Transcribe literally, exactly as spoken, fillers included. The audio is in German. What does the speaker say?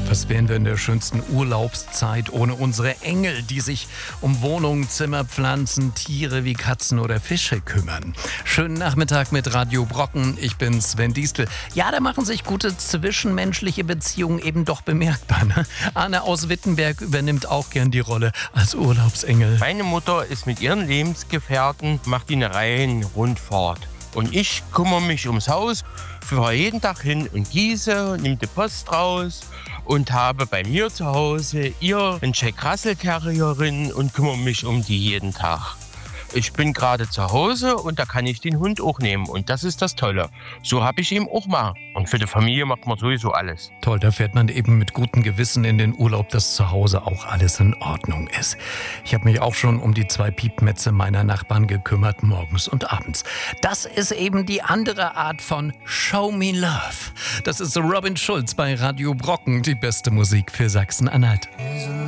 Was wären wir in der schönsten Urlaubszeit ohne unsere Engel, die sich um Wohnungen, Zimmer, Pflanzen, Tiere wie Katzen oder Fische kümmern? Schönen Nachmittag mit Radio Brocken. Ich bin Sven Diestel. Ja, da machen sich gute zwischenmenschliche Beziehungen eben doch bemerkbar. Ne? Anne aus Wittenberg übernimmt auch gern die Rolle als Urlaubsengel. Meine Mutter ist mit ihren Lebensgefährten, macht die eine Reihenrundfahrt. Und ich kümmere mich ums Haus, fahre jeden Tag hin und gieße, nehme die Post raus und habe bei mir zu Hause ihr einen Jack Russell Terrierin und kümmere mich um die jeden Tag. Ich bin gerade zu Hause und da kann ich den Hund auch nehmen und das ist das Tolle. So habe ich ihn auch mal. Und für die Familie macht man sowieso alles. Toll, da fährt man eben mit gutem Gewissen in den Urlaub, dass zu Hause auch alles in Ordnung ist. Ich habe mich auch schon um die zwei Piepmätze meiner Nachbarn gekümmert, morgens und abends. Das ist eben die andere Art von Show Me Love. Das ist Robin Schulz bei Radio Brocken, die beste Musik für Sachsen-Anhalt.